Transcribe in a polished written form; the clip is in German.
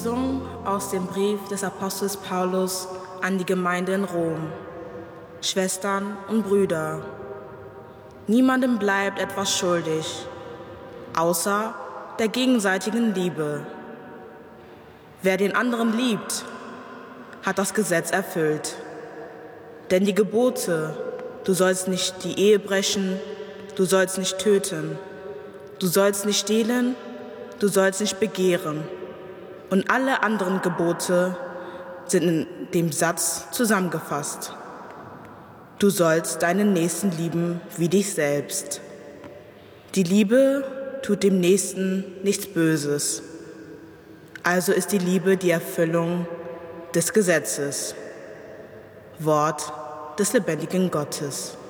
Lesung aus dem Brief des Apostels Paulus an die Gemeinde in Rom. Schwestern und Brüder, niemandem bleibt etwas schuldig, außer der gegenseitigen Liebe. Wer den anderen liebt, hat das Gesetz erfüllt. Denn die Gebote, du sollst nicht die Ehe brechen, du sollst nicht töten, du sollst nicht stehlen, du sollst nicht begehren, und alle anderen Gebote sind in dem Satz zusammengefasst. Du sollst deinen Nächsten lieben wie dich selbst. Die Liebe tut dem Nächsten nichts Böses. Also ist die Liebe die Erfüllung des Gesetzes. Wort des lebendigen Gottes.